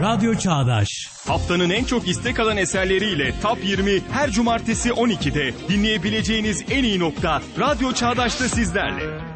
Radyo Çağdaş. Haftanın en çok istek alan eserleriyle Top 20 her cumartesi 12'de dinleyebileceğiniz en iyi nokta Radyo Çağdaş'ta sizlerle.